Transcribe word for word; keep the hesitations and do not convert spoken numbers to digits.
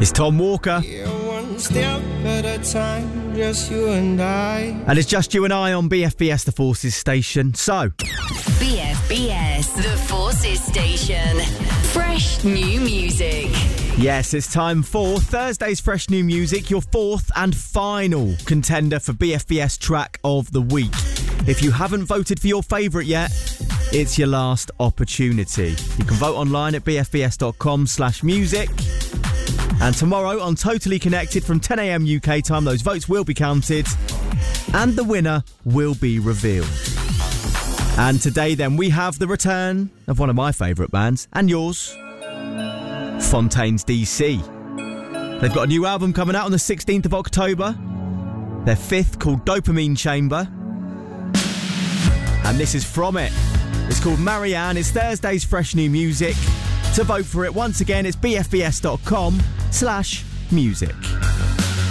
It's Tom Walker. Yeah, one step at a time, just you and I. And it's Just You and I on B F B S, the Forces station. So, B F B S, the Forces station. Fresh new music. yes, it's time for Thursday's Fresh New Music, your fourth and final contender for B F B S Track of the Week. If you haven't voted for your favourite yet, it's your last opportunity. You can vote online at bfbs.com slash music. And tomorrow on Totally Connected from ten a.m. U K time, those votes will be counted and the winner will be revealed. And today then we have the return of one of my favourite bands, and yours, Fontaines D C. They've got a new album coming out on the sixteenth of October. Their fifth, called Dopamine Chamber. And this is from it. It's called Marianne. It's Thursday's Fresh New Music. To vote for it, once again, it's bfbs.com slash music.